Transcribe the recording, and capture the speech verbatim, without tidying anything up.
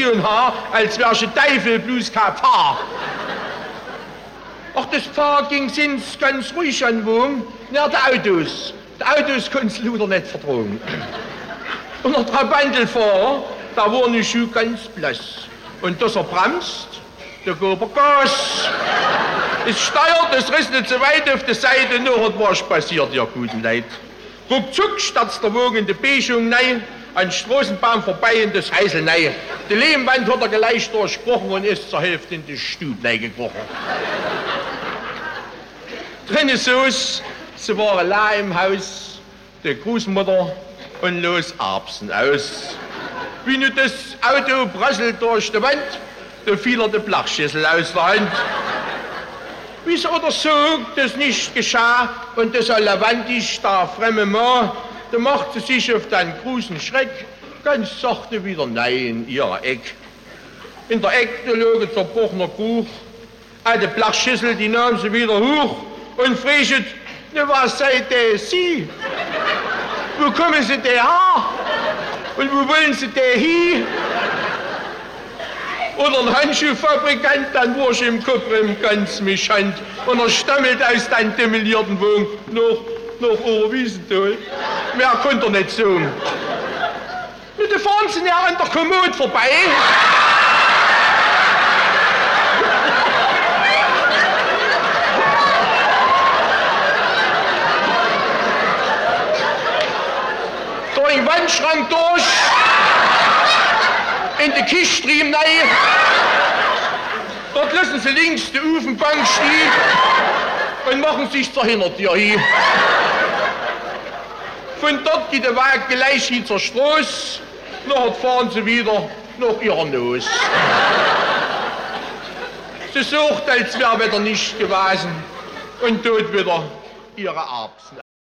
Fantasie und Haar, als wär ich ein Teufel, bloß kein Paar. Ach, das Paar ging sind's ganz ruhig an Wohn, nach der Autos. Die Autos konnt's Luder nicht vertragen. Und der Trabandelfahrer, da war ne Schuh ganz blass. Und dass er bremst, da gab er Gas. Es steuert, es riss nicht so weit auf die Seite, nur hat was passiert, ihr guten Leid. Ruckzuck stürzt der Wagen in die Beigung rein, an Straßenbahn vorbei in das Heiselnei. Die Lehmwand hat er gleich durchbrochen und ist zur Hälfte in die Stube gekrochen. Drinnen so's, sie war allein im Haus, die Großmutter und los Erbsen aus. Wie nun das Auto prasselt durch die Wand, da fiel er die Blachschüssel aus der Hand. Wie's oder so, das nicht geschah und das Lavandisch, der fremde Mann, da macht sie sich auf den großen Schreck ganz sachte wieder nein in ihrer Eck. In der Eck, da lag ein zerbrochener Kuch, eine Blachschüssel, die nahm sie wieder hoch und fragt, ne, was seid ihr Sie? Wo kommen Sie denn her? Und wo wollen Sie denn hin? Oder ein Handschuhfabrikant, dann war ich im Kopf im ganz mischant und er stammelt aus den demolierten Wohnung nach, nach Oberwiesenthal. Mehr konnte er nicht sagen. Und da fahren sie ja an der Kommode vorbei. Durch den Wandschrank durch. In die Kiste rein. Dort lassen sie links die Ofenbank stehen und machen sich zur Hintertür hin. Von dort geht der Weg gleich hin zur Straße, nachher fahren sie wieder nach ihrer Nuss. Sie sucht, als wäre wieder nicht gewesen und tut wieder ihre Erbsen